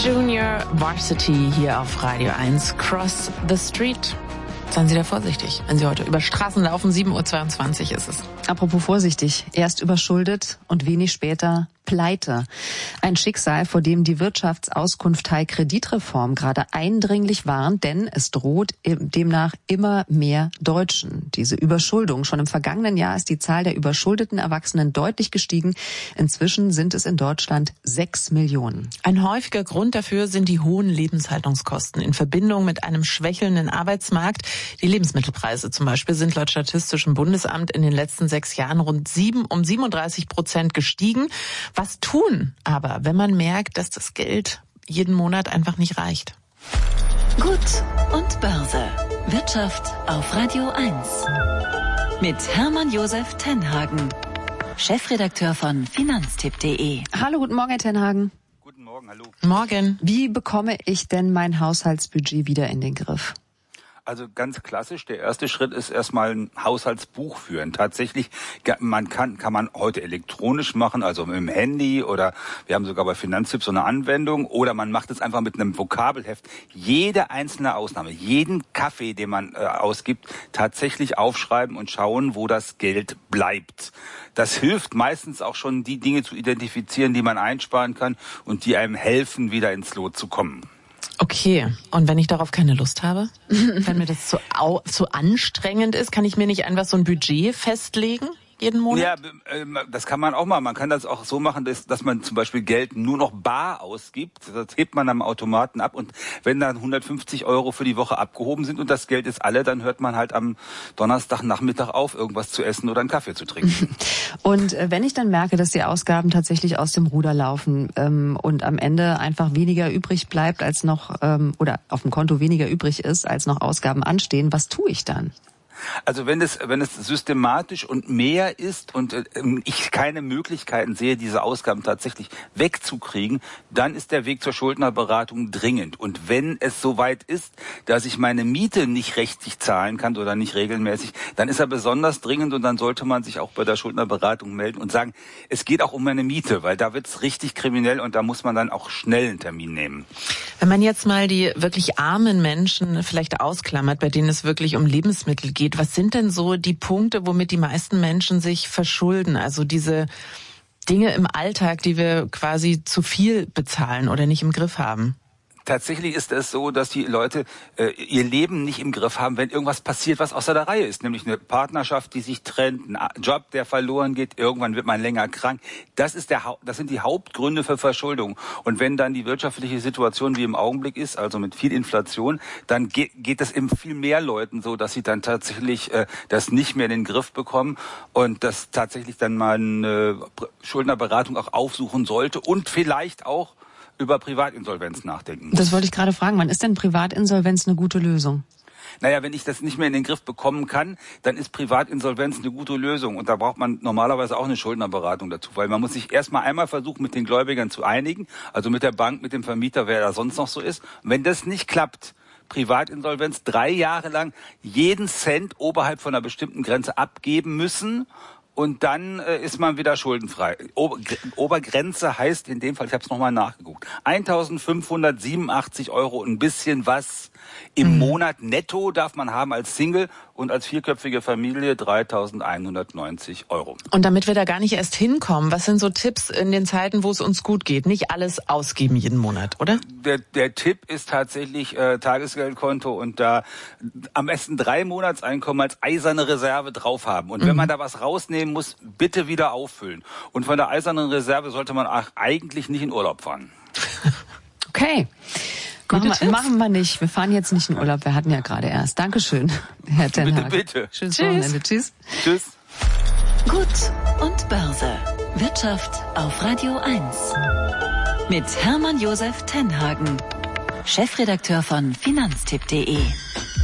Junior Varsity hier auf Radio 1. Cross the Street. Seien Sie da vorsichtig, wenn Sie heute über Straßen laufen. 7:22 Uhr ist es. Apropos vorsichtig. Erst überschuldet und wenig später Pleite. Ein Schicksal, vor dem die Wirtschaftsauskunft Teil Kreditreform gerade eindringlich warnt, denn es droht demnach immer mehr Deutschen. Diese Überschuldung. Schon im vergangenen Jahr ist die Zahl der überschuldeten Erwachsenen deutlich gestiegen. Inzwischen sind es in Deutschland 6 Millionen. Ein häufiger Grund dafür sind die hohen Lebenshaltungskosten in Verbindung mit einem schwächelnden Arbeitsmarkt. Die Lebensmittelpreise zum Beispiel sind laut Statistischem Bundesamt in den letzten 6 Jahren rund 37% gestiegen. Was tun aber, wenn man merkt, dass das Geld jeden Monat einfach nicht reicht? Gut und Börse. Wirtschaft auf Radio 1. Mit Hermann Josef Tenhagen, Chefredakteur von Finanztipp.de. Hallo, guten Morgen, Herr Tenhagen. Guten Morgen, hallo. Morgen. Wie bekomme ich denn mein Haushaltsbudget wieder in den Griff? Also ganz klassisch, der erste Schritt ist erstmal ein Haushaltsbuch führen. Tatsächlich, kann man heute elektronisch machen, also mit dem Handy, oder wir haben sogar bei Finanztipp so eine Anwendung, oder man macht es einfach mit einem Vokabelheft. Jede einzelne Ausnahme, jeden Kaffee, den man ausgibt, tatsächlich aufschreiben und schauen, wo das Geld bleibt. Das hilft meistens auch schon, die Dinge zu identifizieren, die man einsparen kann und die einem helfen, wieder ins Lot zu kommen. Okay, und wenn ich darauf keine Lust habe? Wenn mir das zu anstrengend ist, kann ich mir nicht einfach so ein Budget festlegen? Jeden Monat? Ja, das kann man auch mal. Man kann das auch so machen, dass man zum Beispiel Geld nur noch bar ausgibt. Das hebt man am Automaten ab. Und wenn dann 150 € für die Woche abgehoben sind und das Geld ist alle, dann hört man halt am Donnerstagnachmittag auf, irgendwas zu essen oder einen Kaffee zu trinken. Und wenn ich dann merke, dass die Ausgaben tatsächlich aus dem Ruder laufen und am Ende einfach weniger übrig bleibt als noch, oder auf dem Konto weniger übrig ist, als noch Ausgaben anstehen, was tue ich dann? Also wenn es systematisch und mehr ist und ich keine Möglichkeiten sehe, diese Ausgaben tatsächlich wegzukriegen, dann ist der Weg zur Schuldnerberatung dringend. Und wenn es soweit ist, dass ich meine Miete nicht rechtzeitig zahlen kann oder nicht regelmäßig, dann ist er besonders dringend und dann sollte man sich auch bei der Schuldnerberatung melden und sagen, es geht auch um meine Miete, weil da wird es richtig kriminell und da muss man dann auch schnell einen Termin nehmen. Wenn man jetzt mal die wirklich armen Menschen vielleicht ausklammert, bei denen es wirklich um Lebensmittel geht, was sind denn so die Punkte, womit die meisten Menschen sich verschulden? Also diese Dinge im Alltag, die wir quasi zu viel bezahlen oder nicht im Griff haben. Tatsächlich ist es so, dass die Leute ihr Leben nicht im Griff haben, wenn irgendwas passiert, was außer der Reihe ist. Nämlich eine Partnerschaft, die sich trennt, ein Job, der verloren geht, irgendwann wird man länger krank. Das sind die Hauptgründe für Verschuldung. Und wenn dann die wirtschaftliche Situation wie im Augenblick ist, also mit viel Inflation, dann geht es eben viel mehr Leuten so, dass sie dann tatsächlich das nicht mehr in den Griff bekommen und dass tatsächlich dann mal eine Schuldnerberatung auch aufsuchen sollte und vielleicht auch über Privatinsolvenz nachdenken. Das wollte ich gerade fragen. Wann ist denn Privatinsolvenz eine gute Lösung? Naja, wenn ich das nicht mehr in den Griff bekommen kann, dann ist Privatinsolvenz eine gute Lösung. Und da braucht man normalerweise auch eine Schuldnerberatung dazu. Weil man muss sich einmal versuchen, mit den Gläubigern zu einigen. Also mit der Bank, mit dem Vermieter, wer da sonst noch so ist. Und wenn das nicht klappt, Privatinsolvenz 3 Jahre lang jeden Cent oberhalb von einer bestimmten Grenze abgeben müssen. Und dann ist man wieder schuldenfrei. Obergrenze heißt in dem Fall, ich habe es nochmal nachgeguckt, 1.587 € ein bisschen was im Monat netto darf man haben als Single und als vierköpfige Familie 3.190 €. Und damit wir da gar nicht erst hinkommen, was sind so Tipps in den Zeiten, wo es uns gut geht? Nicht alles ausgeben jeden Monat, oder? Der Tipp ist tatsächlich Tagesgeldkonto und da am besten 3 Monatseinkommen als eiserne Reserve drauf haben. Und wenn man da was rausnehmen muss, bitte wieder auffüllen. Und von der eisernen Reserve sollte man eigentlich nicht in Urlaub fahren. Okay. Machen wir nicht. Wir fahren jetzt nicht in Urlaub. Wir hatten ja gerade erst. Dankeschön, Herr Tenhagen. Bitte. Schönes Wochenende. Tschüss. Tschüss. Gut und Börse. Wirtschaft auf Radio 1. Mit Hermann Josef Tenhagen, Chefredakteur von Finanztipp.de.